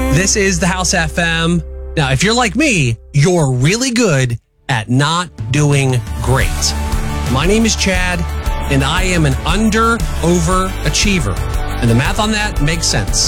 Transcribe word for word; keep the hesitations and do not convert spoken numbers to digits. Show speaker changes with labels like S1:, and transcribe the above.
S1: This is the House F M. Now, if you're like me, you're really good at not doing great. My name is Chad, and I am an under-overachiever. And the math on that makes sense.